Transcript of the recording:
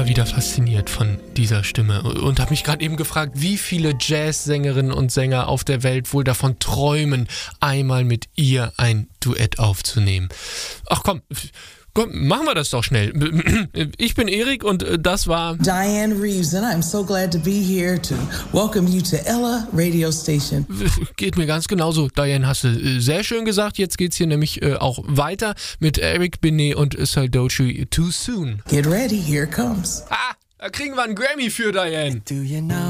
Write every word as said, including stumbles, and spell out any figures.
immer wieder fasziniert von dieser Stimme und habe mich gerade eben gefragt, wie viele Jazzsängerinnen und Sänger auf der Welt wohl davon träumen, einmal mit ihr ein Duett aufzunehmen. Ach komm, komm, machen wir das doch schnell. Ich bin Erik und das war Diane Reeves and I'm so glad to be here to welcome you to Ella Radio Station. Geht mir ganz genauso. Diane, hast du sehr schön gesagt. Jetzt geht's hier nämlich auch weiter mit Eric Benet und Saldocci Too Soon. Get ready, here it comes. Ah, da kriegen wir einen Grammy für, Diane. Do you know